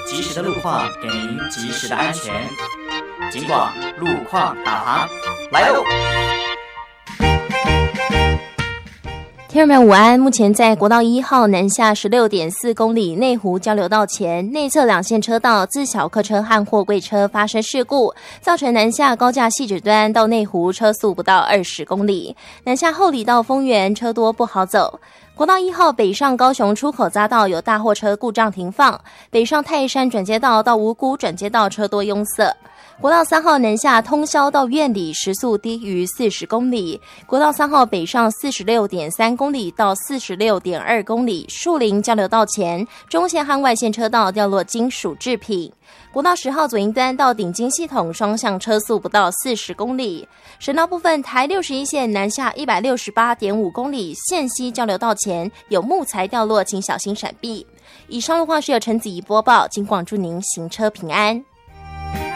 及时的路况，给您及时的安全。警广路况导航来喽！ 听众朋友午安，目前在国道1号南下16.4公里内湖交流道前内侧两线车道自小客车和货柜车发生事故，造成南下高架汐止端到内湖车速不到20公里，南下后里到丰原车多不好走。国道1号北上高雄出口匝道有大货车故障停放，北上泰山转接道到五股转接道车多拥塞。国道3号南下通霄到苑里时速低于40公里，国道3号北上46.3公里到46.2公里，树林交流道前中线和外线车道掉落金属制品。国道10号左营端到顶金系统双向车速不到40公里，省道部分台61线南下168.5公里，线西交流道前有木材掉落，请小心闪避。以上路况是由陈子怡播报，警广祝您行车平安。